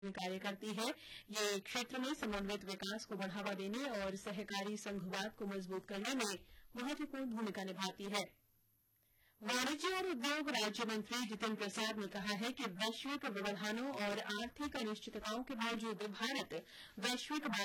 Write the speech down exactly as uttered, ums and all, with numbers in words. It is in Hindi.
में कार्य करती है। ये क्षेत्र में समन्वित विकास को बढ़ावा देने और सहकारी संघवाद को मजबूत करने में महत्वपूर्ण भूमिका निभाती है। वाणिज्य और उद्योग राज्य मंत्री जितिन प्रसाद ने कहा है कि वैश्विक व्यवधानों और आर्थिक अनिश्चितताओं के बावजूद भारत वैश्विक